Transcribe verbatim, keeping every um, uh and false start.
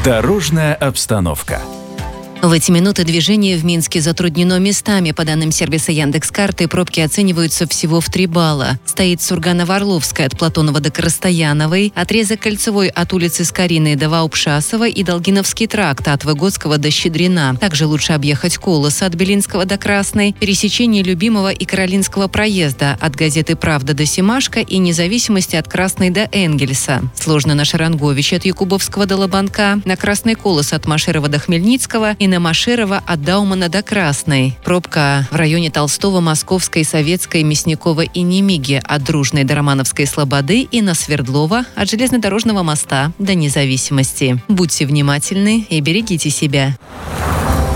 Дорожная обстановка. В эти минуты движение в Минске затруднено местами. По данным сервиса Яндекс.Карты, пробки оцениваются всего в три балла. Стоит Сурганово-Орловская от Платонова до Коростаяновой, отрезок Кольцевой от улицы Скорины до Ваупшасова и Долгиновский тракт от Выгодского до Щедрина. Также лучше объехать Колос от Белинского до Красной, пересечение Любимого и Каролинского проезда от газеты «Правда» до Семашко и Независимости от Красной до Энгельса. Сложно на Шаранговича от Якубовского до Лобанка, на Красный Колос от Машерова до Хмельницкого и на Машерова от Даумана до Красной. Пробка в районе Толстого, Московской, Советской, Мясникова и Немиги от Дружной до Романовской Слободы и на Свердлова от Железнодорожного моста до Независимости. Будьте внимательны и берегите себя.